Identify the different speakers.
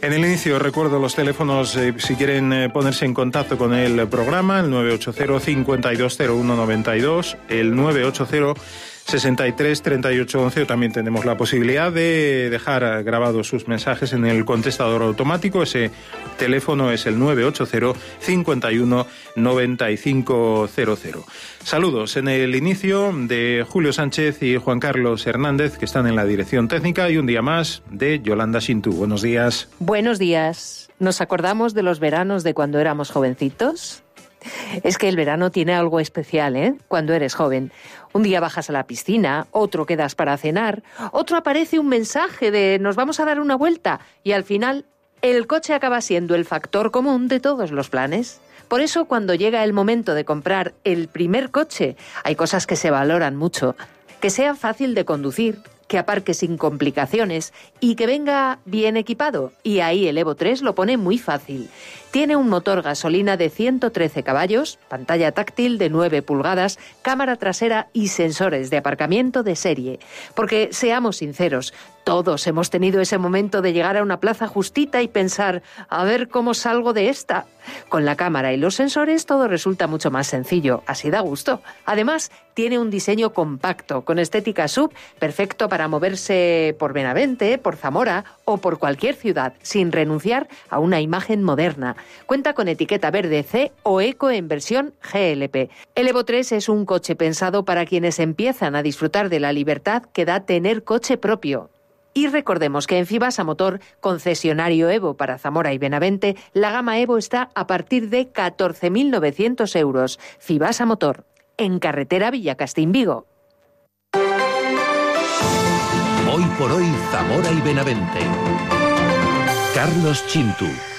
Speaker 1: En el inicio recuerdo los teléfonos si quieren ponerse en contacto con el programa, el 980-520192, el 980-63-3811, o también tenemos la posibilidad de dejar grabados sus mensajes en el contestador automático. Ese teléfono es el 980-51-9500. Saludos en el inicio de Julio Sánchez y Juan Carlos Hernández, que están en la dirección técnica, y un día más de Yolanda Sintú. Buenos días.
Speaker 2: Buenos días. ¿Nos acordamos de los veranos de cuando éramos jovencitos? Es que el verano tiene algo especial, ¿eh? Cuando eres joven. Un día bajas a la piscina, otro quedas para cenar, otro aparece un mensaje de nos vamos a dar una vuelta, y al final el coche acaba siendo el factor común de todos los planes. Por eso, cuando llega el momento de comprar el primer coche, hay cosas que se valoran mucho. Que sea fácil de conducir, que aparque sin complicaciones y que venga bien equipado. Y ahí el Evo 3 lo pone muy fácil. Tiene un motor gasolina de 113 caballos, pantalla táctil de 9 pulgadas, cámara trasera y sensores de aparcamiento de serie. Porque, seamos sinceros, todos hemos tenido ese momento de llegar a una plaza justita y pensar, a ver cómo salgo de esta. Con la cámara y los sensores todo resulta mucho más sencillo, así da gusto. Además, tiene un diseño compacto, con estética SUV, perfecto para moverse por Benavente, por Zamora o por cualquier ciudad, sin renunciar a una imagen moderna. Cuenta con etiqueta verde C o Eco en versión GLP. El Evo 3 es un coche pensado para quienes empiezan a disfrutar de la libertad que da tener coche propio. Y recordemos que en Fibasa Motor, concesionario Evo para Zamora y Benavente, la gama Evo está a partir de 14.900 euros. Fibasa Motor, en carretera Villacastín-Vigo.
Speaker 3: Hoy por hoy, Zamora y Benavente. Carlos Chintu.